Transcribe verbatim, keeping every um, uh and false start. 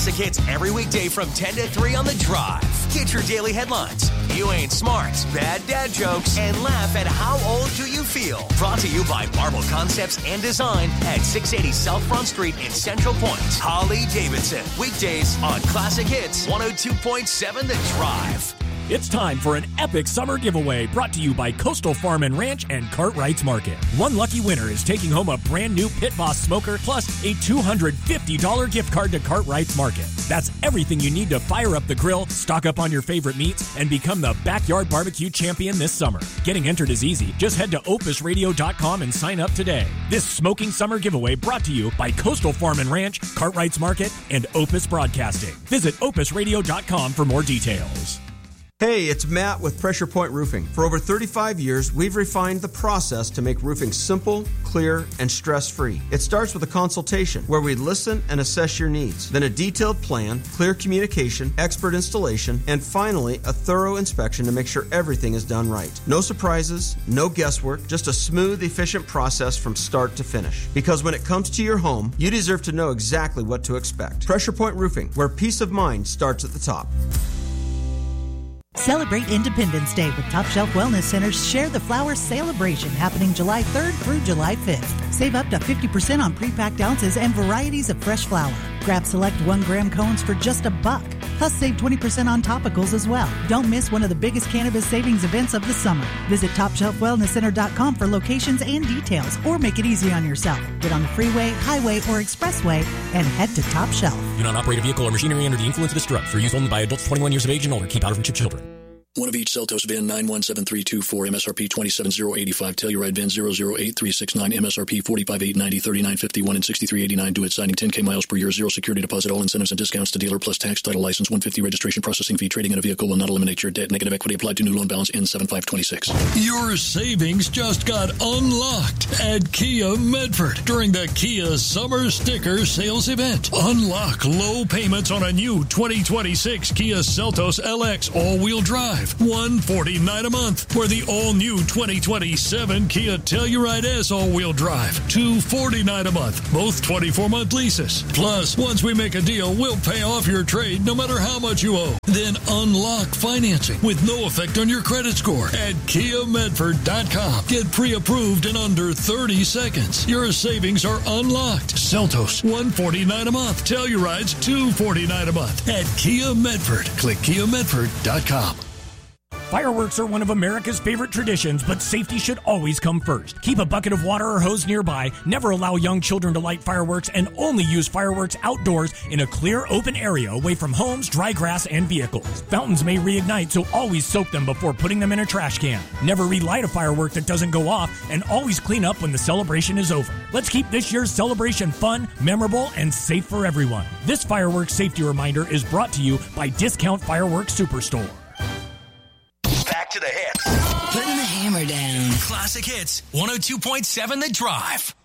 Classic Hits every weekday from ten to three on The Drive. Get your daily headlines, You Ain't Smart, bad dad jokes, and laugh at How Old Do You Feel? Brought to you by Marble Concepts and Design at six eighty South Front Street in Central Point. Holly Davidson, weekdays on Classic Hits one oh two point seven The Drive. It's time for an epic summer giveaway brought to you by Coastal Farm and Ranch and Cartwrights Market. One lucky winner is taking home a brand new Pit Boss smoker plus a two hundred fifty dollars gift card to Cartwrights Market. That's everything you need to fire up the grill, stock up on your favorite meats, and become the backyard barbecue champion this summer. Getting entered is easy. Just head to opus radio dot com and sign up today. This smoking summer giveaway brought to you by Coastal Farm and Ranch, Cartwrights Market, and Opus Broadcasting. Visit opus radio dot com for more details. Hey, it's Matt with Pressure Point Roofing. For over thirty-five years, we've refined the process to make roofing simple, clear, and stress-free. It starts with a consultation where we listen and assess your needs, then a detailed plan, clear communication, expert installation, and finally, a thorough inspection to make sure everything is done right. No surprises, no guesswork, just a smooth, efficient process from start to finish. Because when it comes to your home, you deserve to know exactly what to expect. Pressure Point Roofing, where peace of mind starts at the top. Celebrate Independence Day with Top Shelf Wellness Center's Share the Flowers celebration happening July third through July fifth. Save up to fifty percent on pre-packed ounces and varieties of fresh flower. Grab select one gram cones for just a buck. Plus save twenty percent on topicals as well. Don't miss one of the biggest cannabis savings events of the summer. Visit top shelf wellness center dot com for locations and details, or make it easy on yourself. Get on the freeway, highway, or expressway and head to Top Shelf. Do not operate a vehicle or machinery under the influence of this drug. For use only by adults twenty-one years of age and older. Keep out of children. One of each Celtos V I N nine one seven three two four, M S R P twenty-seven thousand eighty-five, Telluride V I N zero zero eight three six nine, M S R P forty-five thousand eight hundred ninety, thirty-nine fifty-one and sixty-three eighty-nine, due at signing ten K miles per year, zero security deposit, all incentives and discounts to dealer plus tax, title license, one hundred fifty registration processing fee. Trading in a vehicle will not eliminate your debt. Negative equity applied to new loan balance ends seven five twenty-six. Your savings just got unlocked at Kia Medford during the Kia Summer Sticker Sales Event. Unlock low payments on a new twenty twenty-six Kia Seltos L X all-wheel drive. one forty-nine a month. For the all-new twenty twenty-seven Kia Telluride S all-wheel drive. two forty-nine a month. Both twenty-four month leases. Plus, once we make a deal, we'll pay off your trade no matter how much you owe. Then unlock financing with no effect on your credit score at kia medford dot com. Get pre-approved in under thirty seconds. Your savings are unlocked. Seltos, one forty-nine a month. Tellurides, two forty-nine a month at Kia Medford. Click kia medford dot com. Fireworks are one of America's favorite traditions, but safety should always come first. Keep a bucket of water or hose nearby, never allow young children to light fireworks, and only use fireworks outdoors in a clear, open area away from homes, dry grass, and vehicles. Fountains may reignite, so always soak them before putting them in a trash can. Never relight a firework that doesn't go off, and always clean up when the celebration is over. Let's keep this year's celebration fun, memorable, and safe for everyone. This fireworks safety reminder is brought to you by Discount Fireworks Superstore. Back to the hits. Putting the hammer down. Classic Hits one oh two point seven The Drive.